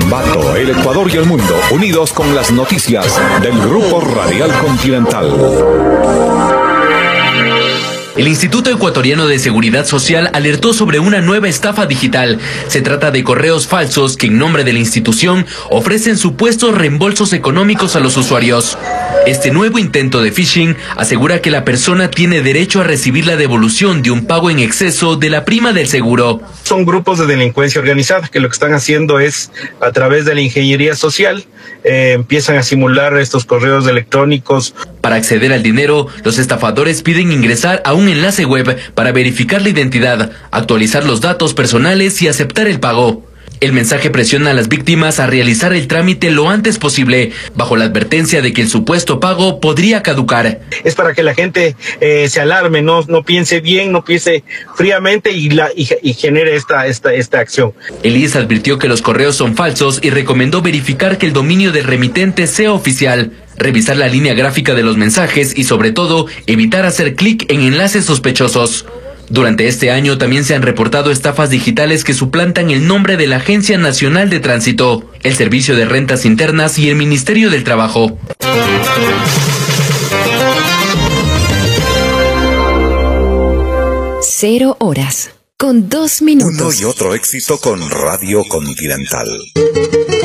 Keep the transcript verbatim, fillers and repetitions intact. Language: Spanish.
Ambato, el Ecuador y el mundo, unidos con las noticias del Grupo Radial Continental. El Instituto Ecuatoriano de Seguridad Social alertó sobre una nueva estafa digital. Se trata de correos falsos que en nombre de la institución ofrecen supuestos reembolsos económicos a los usuarios. Este nuevo intento de phishing asegura que la persona tiene derecho a recibir la devolución de un pago en exceso de la prima del seguro. Son grupos de delincuencia organizada que lo que están haciendo es, a través de la ingeniería social, eh, empiezan a simular estos correos electrónicos. Para acceder al dinero, los estafadores piden ingresar a un enlace web para verificar la identidad, actualizar los datos personales y aceptar el pago. El mensaje presiona a las víctimas a realizar el trámite lo antes posible, bajo la advertencia de que el supuesto pago podría caducar. Es para que la gente eh, se alarme, no, no piense bien, no piense fríamente y, la, y, y genere esta, esta, esta acción. El I E S advirtió que los correos son falsos y recomendó verificar que el dominio del remitente sea oficial, revisar la línea gráfica de los mensajes y, sobre todo, evitar hacer clic en enlaces sospechosos. Durante este año también se han reportado estafas digitales que suplantan el nombre de la Agencia Nacional de Tránsito, el Servicio de Rentas Internas y el Ministerio del Trabajo. Cero horas, con dos minutos. Uno y otro éxito con Radio Continental.